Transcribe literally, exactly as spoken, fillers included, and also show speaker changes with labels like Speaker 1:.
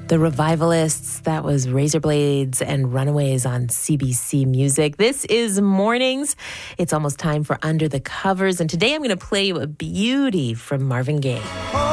Speaker 1: The Revivalists, that was Razorblades and Runaways on C B C Music. This is Mornings. It's almost time for Under the Covers, and today I'm going to play you a beauty from Marvin Gaye.